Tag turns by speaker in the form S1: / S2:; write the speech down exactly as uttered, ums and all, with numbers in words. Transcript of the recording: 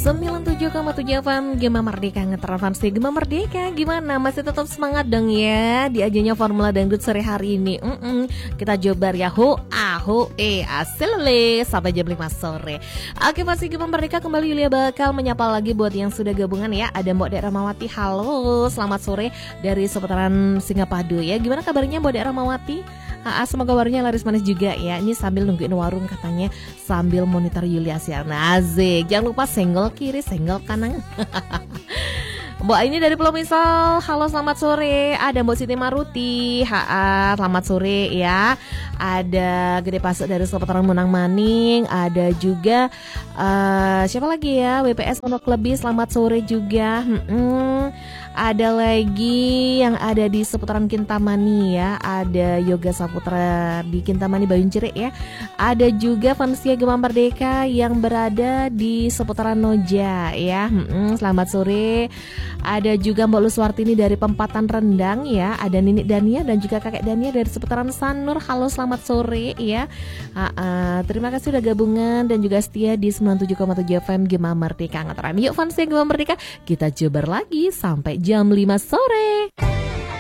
S1: sembilan puluh tujuh koma tujuh F M Gema Merdeka ngeterapkan sih Gema Merdeka. Gimana? Masih tetap semangat dong ya di ajanya Formula Dangdut sore hari ini. Mm-mm. Kita jobar ya hu ahu eh asilele sampai jam lima sore. Oke, masih Gema Merdeka kembali. Yulia bakal menyapa lagi buat yang sudah gabungan ya. Ada Mbok Dek Ramawati. Halo, selamat sore dari seputaran Singapadu ya. Gimana kabarnya Mbok Dek Ramawati? Ah, semoga kabarnya laris manis juga ya. Ini sambil nungguin warung katanya, sambil monitor Yulia Siarna. Asik. Jangan lupa senggol kiri, senggol kanan. Mbak ini dari Pulau Misal. Halo, selamat sore. Ada Mbak Siti Maruti. Ha, selamat sore ya. Ada Gede Pasuk dari seputaran Munang Maning. Ada juga uh, siapa lagi ya? W P S Pondok Lebih. Selamat sore juga. Hmm-mm. Ada lagi yang ada di seputaran Kintamani ya. Ada Yoga Saputra di Kintamani Bayun Cerik ya. Ada juga Fansia Gema Merdeka yang berada di seputaran Noja ya. Hmm, selamat sore. Ada juga Mbak Luswartini dari Pempatan Rendang ya. Ada Ninik Dania dan juga Kakek Dania dari seputaran Sanur. Halo, selamat sore ya. uh, uh, Terima kasih udah gabungan dan juga setia di sembilan puluh tujuh koma tujuh F M Gema Merdeka Ngataran. Yuk Fansia Gema Merdeka, kita coba lagi sampai jam lima sore.